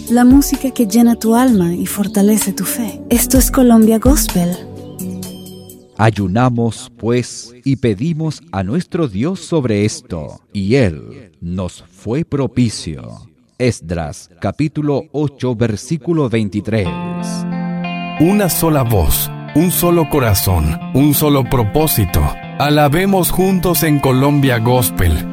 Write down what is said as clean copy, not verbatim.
la música que llena tu alma y fortalece tu fe. Esto es Colombia Gospel. Ayunamos, pues, y pedimos a nuestro Dios sobre esto, y Él nos fue propicio. Esdras, capítulo 8, versículo 23. Una sola voz, un solo corazón, un solo propósito. Alabemos juntos en Colombia Gospel.